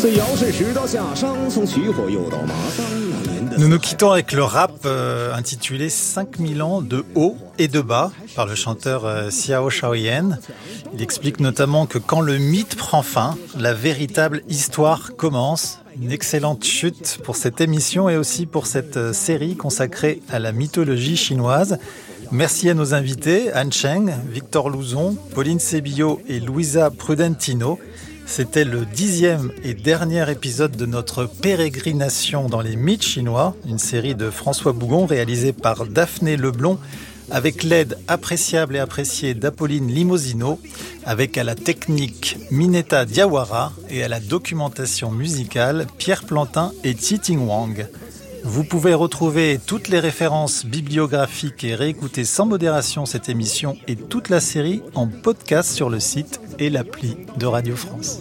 Nous nous quittons avec le rap intitulé 5000 ans de haut et de bas par le chanteur Xiao Shaoyan. Il explique notamment que quand le mythe prend fin, la véritable histoire commence. Une excellente chute pour cette émission et aussi pour cette série consacrée à la mythologie chinoise. Merci à nos invités, Anne Cheng, Victor Louzon, Pauline Sébillot et Louisa Prudentino. C'était le 10e et dernier épisode de notre pérégrination dans les mythes chinois, une série de François Bougon réalisée par Daphné Leblond avec l'aide appréciable et appréciée d'Apolline Limosino, avec à la technique Mineta Diawara et à la documentation musicale Pierre Plantin et Titing Wang. Vous pouvez retrouver toutes les références bibliographiques et réécouter sans modération cette émission et toute la série en podcast sur le site et l'appli de Radio France.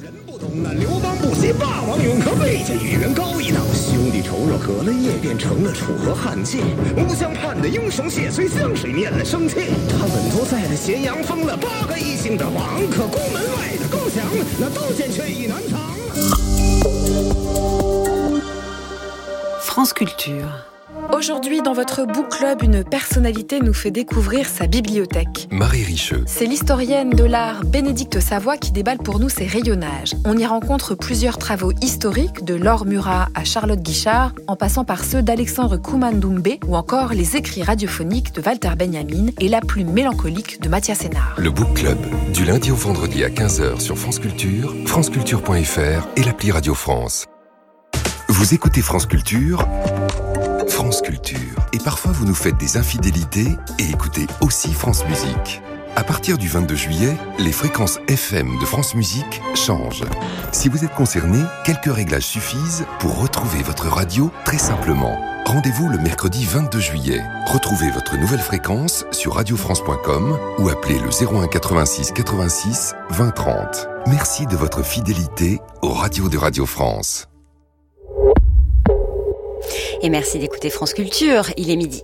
France Culture. Aujourd'hui, dans votre book club, une personnalité nous fait découvrir sa bibliothèque. Marie Richeux. C'est l'historienne de l'art Bénédicte Savoie qui déballe pour nous ses rayonnages. On y rencontre plusieurs travaux historiques, de Laure Murat à Charlotte Guichard, en passant par ceux d'Alexandre Koumandoumbé ou encore les écrits radiophoniques de Walter Benjamin et la plume mélancolique de Mathias Hénard. Le book club, du lundi au vendredi à 15h sur France Culture, franceculture.fr et l'appli Radio France. Vous écoutez France Culture, France Culture. Et parfois vous nous faites des infidélités et écoutez aussi France Musique. À partir du 22 juillet, les fréquences FM de France Musique changent. Si vous êtes concerné, quelques réglages suffisent pour retrouver votre radio très simplement. Rendez-vous le mercredi 22 juillet. Retrouvez votre nouvelle fréquence sur radiofrance.com ou appelez le 01 86 86 20 30. Merci de votre fidélité aux radios de Radio France. Et merci d'écouter France Culture, il est midi.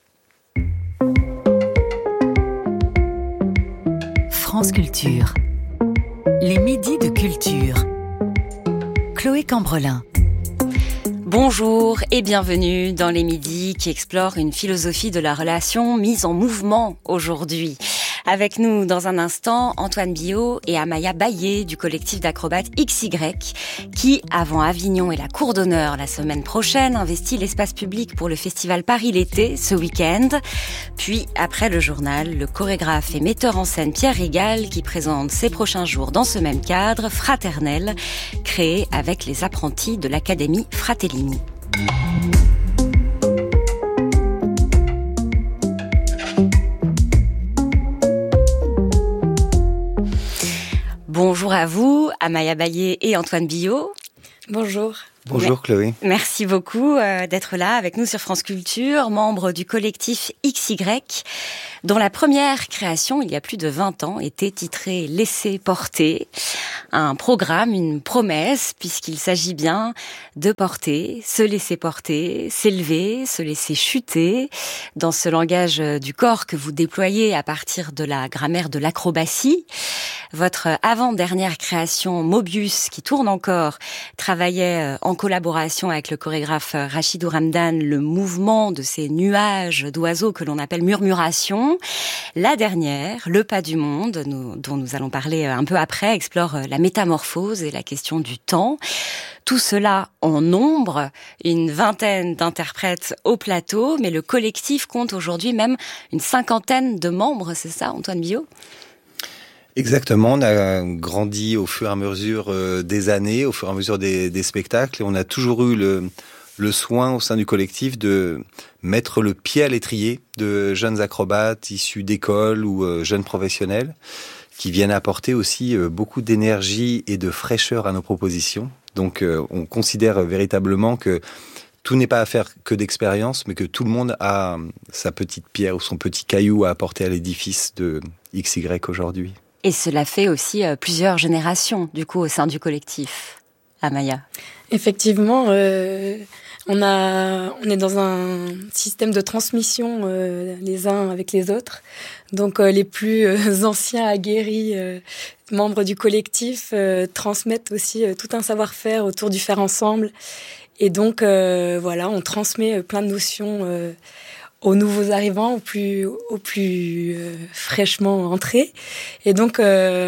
France Culture. Les midis de culture. Chloé Cambrelin. Bonjour et bienvenue dans les midis qui explorent une philosophie de la relation mise en mouvement aujourd'hui. Avec nous dans un instant, Antoine Billot et Amaya Baillé du collectif d'acrobates XY qui, avant Avignon et la Cour d'honneur la semaine prochaine, investit l'espace public pour le festival Paris l'été ce week-end. Puis, après le journal, le chorégraphe et metteur en scène Pierre Régal qui présente ses prochains jours dans ce même cadre, Fraternel, créé avec les apprentis de l'Académie Fratellini. Bonjour à vous, Amaya Baillé et Antoine Billot. Bonjour. Bonjour Chloé. Merci beaucoup d'être là avec nous sur France Culture, membre du collectif XY, dont la première création, il y a plus de 20 ans, était titrée « Laisser porter ». Un programme, une promesse, puisqu'il s'agit bien de porter, se laisser porter, s'élever, se laisser chuter, dans ce langage du corps que vous déployez à partir de la grammaire de l'acrobatie. Votre avant-dernière création, Mobius, qui tourne encore, travaillait en collaboration avec le chorégraphe Rachidou Ramdan le mouvement de ces nuages d'oiseaux que l'on appelle murmuration. La dernière, Le pas du monde, dont nous allons parler un peu après, explore la métamorphose et la question du temps. Tout cela en nombre, une vingtaine d'interprètes au plateau, mais le collectif compte aujourd'hui même une 50aine de membres, c'est ça, Antoine Billot ? Exactement, on a grandi au fur et à mesure des années, au fur et à mesure des spectacles, et on a toujours eu le soin au sein du collectif de mettre le pied à l'étrier de jeunes acrobates issus d'écoles ou jeunes professionnels qui viennent apporter aussi beaucoup d'énergie et de fraîcheur à nos propositions. Donc on considère véritablement que tout n'est pas affaire que d'expérience, mais que tout le monde a sa petite pierre ou son petit caillou à apporter à l'édifice de XY aujourd'hui. Et cela fait aussi plusieurs générations, du coup, au sein du collectif. Amaya? Effectivement, on est dans un système de transmission les uns avec les autres. Donc les plus anciens aguerris membres du collectif transmettent aussi tout un savoir-faire autour du faire ensemble. Et donc on transmet plein de notions aux nouveaux arrivants, aux plus fraîchement entrés. Et donc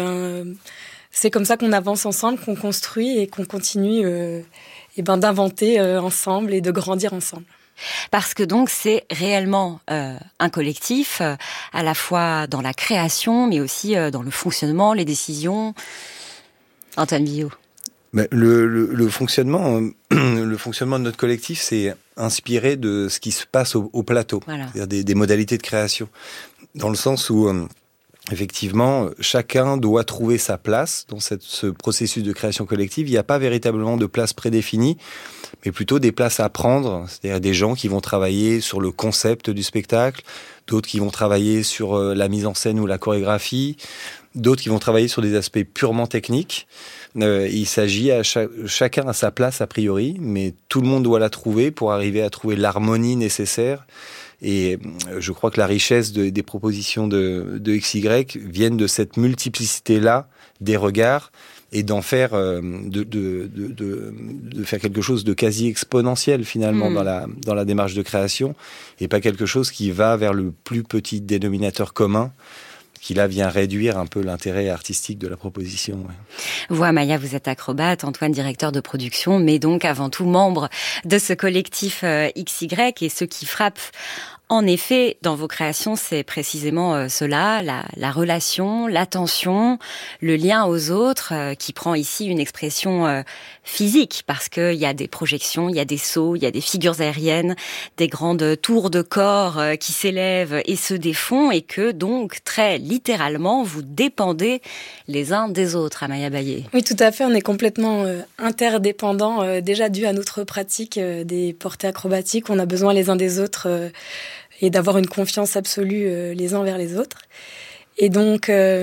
c'est comme ça qu'on avance ensemble, qu'on construit et qu'on continue d'inventer ensemble et de grandir ensemble. Parce que donc c'est réellement un collectif, à la fois dans la création, mais aussi dans le fonctionnement, les décisions. Antoine Billot. Mais le fonctionnement de notre collectif, c'est inspiré de ce qui se passe au plateau, voilà. C'est-à-dire des modalités de création, dans le sens où effectivement, chacun doit trouver sa place dans ce processus de création collective. Il n'y a pas véritablement de place prédéfinie, mais plutôt des places à prendre, c'est-à-dire des gens qui vont travailler sur le concept du spectacle, d'autres qui vont travailler sur la mise en scène ou la chorégraphie, d'autres qui vont travailler sur des aspects purement techniques. Il s'agit chacun à sa place a priori, mais tout le monde doit la trouver pour arriver à trouver l'harmonie nécessaire. Et je crois que la richesse des propositions de XY viennent de cette multiplicité-là des regards et d'en faire de faire quelque chose de quasi exponentiel finalement dans la démarche de création, et pas quelque chose qui va vers le plus petit dénominateur commun, qui là vient réduire un peu l'intérêt artistique de la proposition. Ouais. Vous, Amaya, vous êtes acrobate, Antoine, directeur de production, mais donc avant tout membre de ce collectif XY, et ce qui frappe en effet dans vos créations, c'est précisément cela, la relation, l'attention, le lien aux autres, qui prend ici une expression physique, parce qu'il y a des projections, il y a des sauts, il y a des figures aériennes, des grandes tours de corps qui s'élèvent et se défont, et que donc très littéralement vous dépendez les uns des autres, Amaya Bayé. Oui, tout à fait, on est complètement interdépendants, déjà dû à notre pratique des portées acrobatiques. On a besoin les uns des autres et d'avoir une confiance absolue les uns vers les autres. Et donc,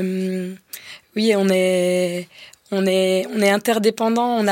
oui, on est interdépendants,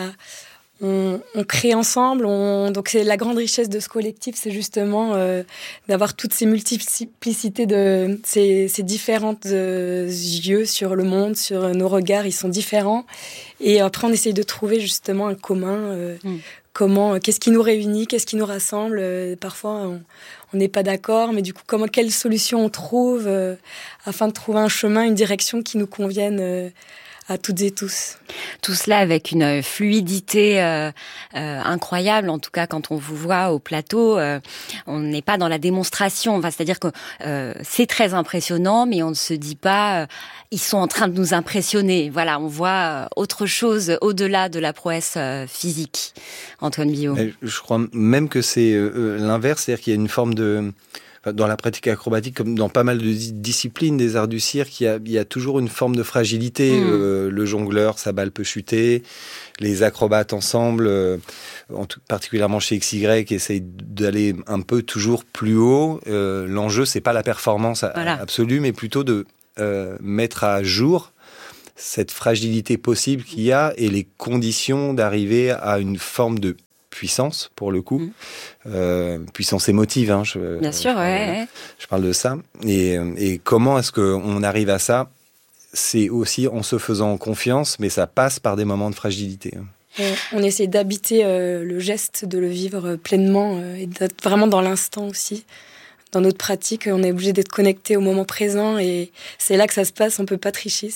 on crée ensemble. Donc c'est la grande richesse de ce collectif, c'est justement d'avoir toutes ces multiplicités ces différentes yeux sur le monde, sur nos regards, ils sont différents. Et après, on essaye de trouver justement un commun. Qu'est-ce qui nous réunit, qu'est-ce qui nous rassemble. Parfois, on n'est pas d'accord, mais du coup, quelle solution on trouve afin de trouver un chemin, une direction qui nous convienne à toutes et tous. Tout cela avec une fluidité incroyable. En tout cas, quand on vous voit au plateau, on n'est pas dans la démonstration. Enfin, c'est-à-dire que c'est très impressionnant, mais on ne se dit pas ils sont en train de nous impressionner. Voilà, on voit autre chose au-delà de la prouesse physique. Antoine Billot. Je crois même que c'est l'inverse, c'est-à-dire qu'il y a une forme de... Dans la pratique acrobatique, comme dans pas mal de disciplines des arts du cirque, il y a toujours une forme de fragilité. Le jongleur, sa balle peut chuter. Les acrobates ensemble, particulièrement chez XY, essayent d'aller un peu toujours plus haut. L'enjeu, c'est pas la performance absolue, mais plutôt de mettre à jour cette fragilité possible qu'il y a et les conditions d'arriver à une forme de puissance, pour le coup. Puissance émotive. Bien sûr, je parle de ça. Et comment est-ce qu'on arrive à ça ? C'est aussi en se faisant confiance, mais ça passe par des moments de fragilité. On essaie d'habiter le geste, de le vivre pleinement et d'être vraiment dans l'instant aussi. Dans notre pratique, on est obligé d'être connecté au moment présent et c'est là que ça se passe, on ne peut pas tricher.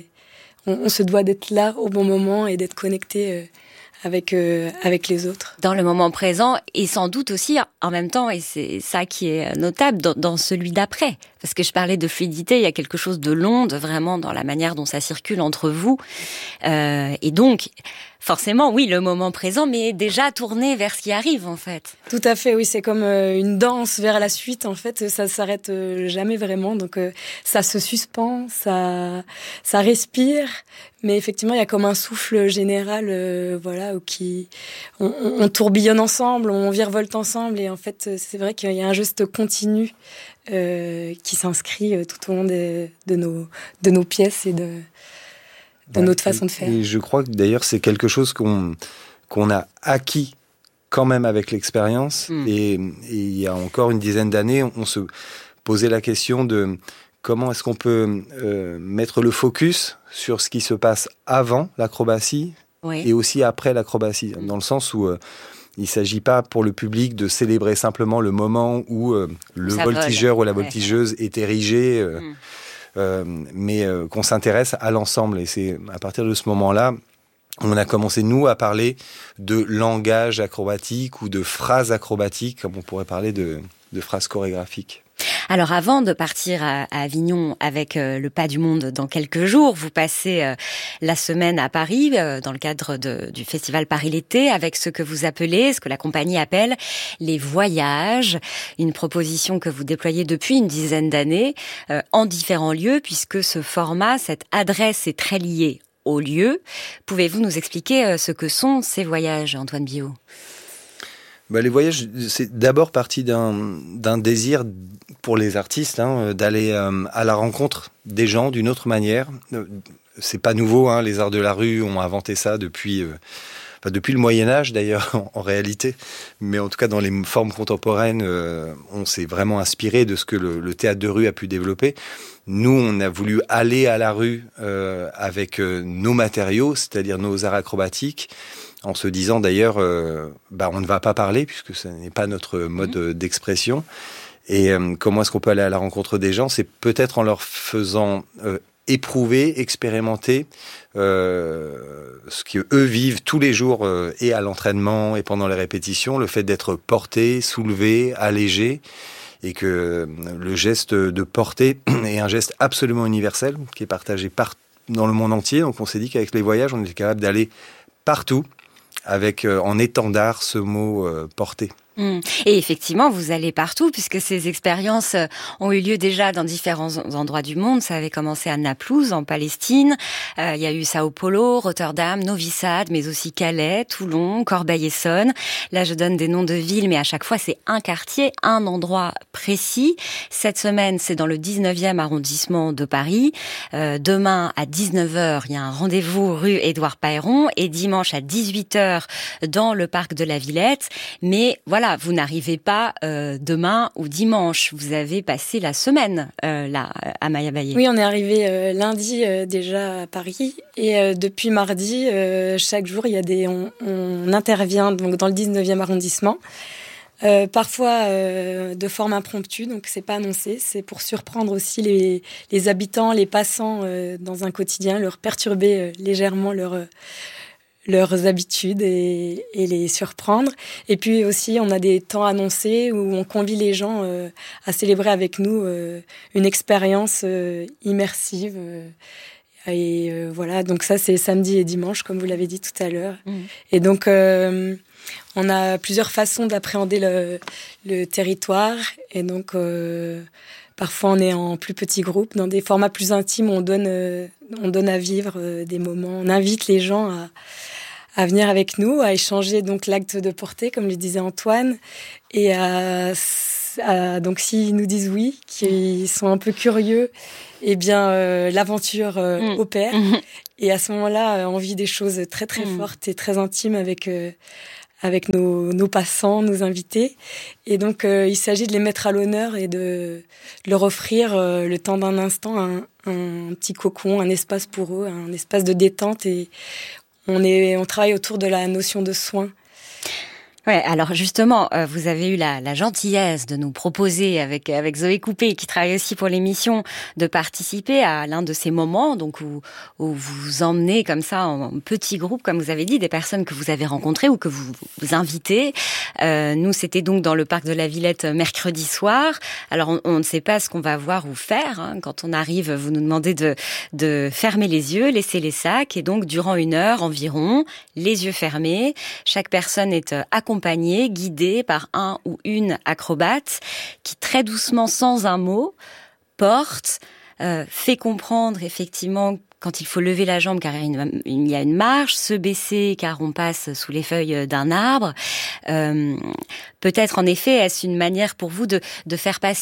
On se doit d'être là au bon moment et d'être connecté avec les autres. Dans le moment présent et sans doute aussi en même temps, et c'est ça qui est notable, dans celui d'après. Parce que je parlais de fluidité, il y a quelque chose de l'onde vraiment dans la manière dont ça circule entre vous. Et donc, forcément, oui, le moment présent, mais déjà tourné vers ce qui arrive en fait. Tout à fait, oui, c'est comme une danse vers la suite en fait, ça s'arrête jamais vraiment, donc ça se suspend, ça respire, mais effectivement il y a comme un souffle général, on tourbillonne ensemble, on virevolte ensemble, et en fait c'est vrai qu'il y a un geste continu qui s'inscrit tout au long de nos pièces et notre façon de faire. Et je crois que d'ailleurs c'est quelque chose qu'on a acquis quand même avec l'expérience. Et il y a encore une dizaine d'années, on se posait la question de comment est-ce qu'on peut mettre le focus sur ce qui se passe avant l'acrobatie et aussi après l'acrobatie, dans le sens où il ne s'agit pas pour le public de célébrer simplement le moment où le voltigeur ou la voltigeuse est érigé, mais qu'on s'intéresse à l'ensemble. Et c'est à partir de ce moment-là, on a commencé, nous, à parler de langage acrobatique ou de phrases acrobatiques, comme on pourrait parler de phrases chorégraphiques. Alors avant de partir à Avignon avec le Pas du Monde dans quelques jours, vous passez la semaine à Paris dans le cadre du festival Paris l'été avec ce que vous appelez, ce que la compagnie appelle les voyages, une proposition que vous déployez depuis une dizaine d'années en différents lieux puisque ce format, cette adresse est très liée au lieu. Pouvez-vous nous expliquer ce que sont ces voyages, Antoine Biot ? Les voyages, c'est d'abord parti d'un désir pour les artistes d'aller à la rencontre des gens d'une autre manière. C'est pas nouveau, les arts de la rue ont inventé ça depuis le Moyen-Âge d'ailleurs en réalité, mais en tout cas dans les formes contemporaines, on s'est vraiment inspiré de ce que le théâtre de rue a pu développer. Nous, on a voulu aller à la rue avec nos matériaux, c'est-à-dire nos arts acrobatiques, en se disant d'ailleurs, on ne va pas parler puisque ce n'est pas notre mode d'expression. Et comment est-ce qu'on peut aller à la rencontre des gens ? C'est peut-être en leur faisant éprouver, expérimenter ce qu'eux vivent tous les jours et à l'entraînement et pendant les répétitions, le fait d'être porté, soulevé, allégé, et que le geste de porter est un geste absolument universel qui est partagé dans le monde entier. Donc on s'est dit qu'avec les voyages, on était capable d'aller partout avec en étendard ce mot porter. Et effectivement, vous allez partout puisque ces expériences ont eu lieu déjà dans différents endroits du monde. Ça avait commencé à Naplouse, en Palestine. Il y a eu Sao Paulo, Rotterdam, Novi Sad, mais aussi Calais, Toulon, Corbeil-Essonnes. Là, je donne des noms de villes, mais à chaque fois, c'est un quartier, un endroit précis. Cette semaine, c'est dans le 19e arrondissement de Paris. Demain, à 19h, il y a un rendez-vous rue Édouard Pailleron et dimanche à 18h dans le parc de la Villette. Mais voilà, vous n'arrivez pas demain ou dimanche. Vous avez passé la semaine là à Maya-Baillet. Oui, on est arrivé lundi déjà à Paris et depuis mardi, chaque jour, on intervient donc dans le 19e arrondissement. Parfois de forme impromptue, donc c'est pas annoncé. C'est pour surprendre aussi les habitants, les passants dans un quotidien, leur perturber légèrement leurs habitudes et les surprendre. Et puis aussi, on a des temps annoncés où on convie les gens à célébrer avec nous une expérience immersive. Voilà, donc ça, c'est samedi et dimanche, comme vous l'avez dit tout à l'heure. Et donc, on a plusieurs façons d'appréhender le territoire. Et donc, parfois, on est en plus petits groupes. Dans des formats plus intimes, on donne à vivre des moments. On invite les gens à venir avec nous, à échanger donc l'acte de porter, comme le disait Antoine, et donc s'ils nous disent oui, qu'ils sont un peu curieux, eh bien l'aventure opère. Et à ce moment-là, on vit des choses très très fortes et très intimes avec nos passants, nos invités. Et donc, il s'agit de les mettre à l'honneur et de leur offrir le temps d'un instant un petit cocon, un espace pour eux, un espace de détente. Et on travaille autour de la notion de soin. Ouais, alors justement, vous avez eu la gentillesse de nous proposer avec Zoé Coupé, qui travaille aussi pour l'émission, de participer à l'un de ces moments, donc où vous emmenez comme ça en petit groupe, comme vous avez dit, des personnes que vous avez rencontrées ou que vous invitez. Nous, c'était donc dans le parc de la Villette mercredi soir. Alors, on ne sait pas ce qu'on va voir ou faire. Quand on arrive, vous nous demandez de fermer les yeux, laisser les sacs, et donc durant 1 heure environ, les yeux fermés, chaque personne est accompagné, guidé par un ou une acrobate qui très doucement, sans un mot, porte, fait comprendre effectivement quand il faut lever la jambe car il y a une marche, se baisser car on passe sous les feuilles d'un arbre. Peut-être en effet est-ce une manière pour vous de faire passer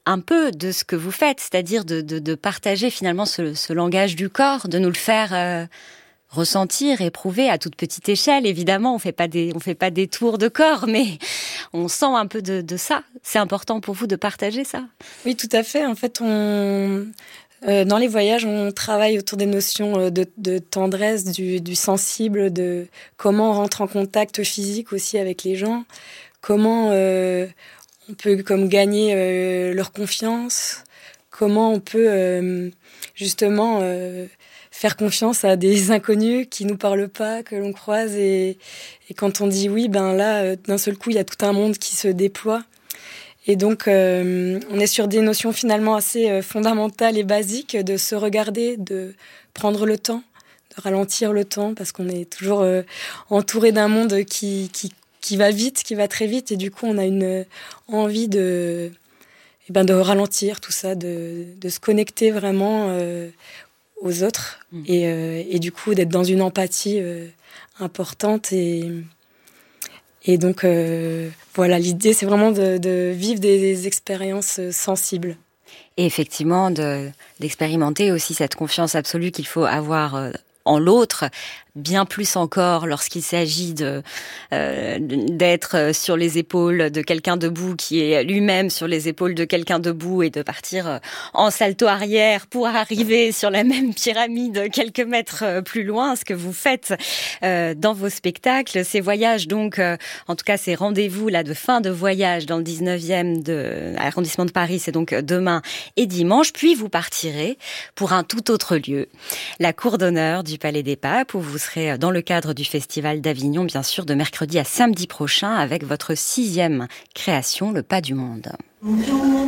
un peu de ce que vous faites, c'est-à-dire de partager finalement ce langage du corps, de nous le faire ressentir, éprouver à toute petite échelle. Évidemment, on fait pas des tours de corps, mais on sent un peu de ça. C'est important pour vous de partager ça? Oui, tout à fait. En fait, dans les voyages, on travaille autour des notions de tendresse, du sensible, de comment on rentre en contact physique aussi avec les gens, comment on peut comme gagner leur confiance, comment on peut justement faire confiance à des inconnus qui nous parlent pas, que l'on croise, et quand on dit oui, ben là, d'un seul coup, il y a tout un monde qui se déploie. Et donc, on est sur des notions finalement assez fondamentales et basiques, de se regarder, de prendre le temps, de ralentir le temps, parce qu'on est toujours entouré d'un monde qui va vite, qui va très vite, et du coup, on a une envie de ralentir tout ça, de se connecter vraiment aux autres, et du coup, d'être dans une empathie importante, et donc, voilà, l'idée, c'est vraiment de vivre des expériences sensibles. Et effectivement, d'expérimenter aussi cette confiance absolue qu'il faut avoir en l'autre, bien plus encore lorsqu'il s'agit d'être sur les épaules de quelqu'un debout qui est lui-même sur les épaules de quelqu'un debout, et de partir en salto arrière pour arriver sur la même pyramide quelques mètres plus loin, ce que vous faites dans vos spectacles. Ces voyages, donc, en tout cas ces rendez-vous là de fin de voyage dans le 19e arrondissement de Paris, c'est donc demain et dimanche, puis vous partirez pour un tout autre lieu, la cour d'honneur du Palais des Papes, où vous serez dans le cadre du Festival d'Avignon, bien sûr, de mercredi à samedi prochain, avec votre 6e création, Le Pas du Monde.